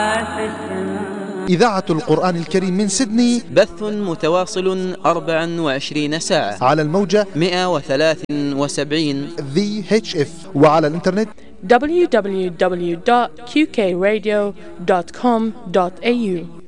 إذاعة القرآن الكريم من سيدني، بث متواصل 24 ساعة على الموجة 173 VHF، وعلى الإنترنت www.qkradio.com.au.